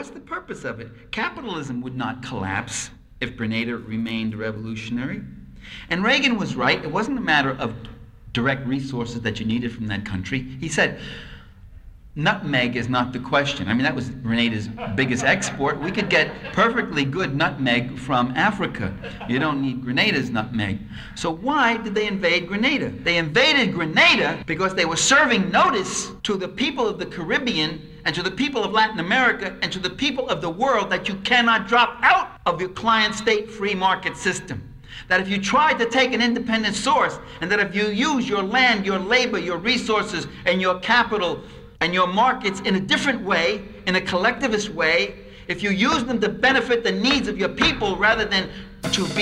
what's the purpose of it? Capitalism would not collapse if Grenada remained revolutionary. And Reagan was right. It wasn't a matter of direct resources that you needed from that country. He said, nutmeg is not the question. I mean, that was Grenada's biggest export. We could get perfectly good nutmeg from Africa. You don't need Grenada's nutmeg. So why did they invade Grenada? They invaded Grenada because they were serving notice to the people of the Caribbean and to the people of Latin America and to the people of the world that you cannot drop out of your client state free market system. That if you try to take an independent source, and that if you use your land, your labor, your resources, and your capital, and your markets in a different way, in a collectivist way, if you use them to benefit the needs of your people rather than to be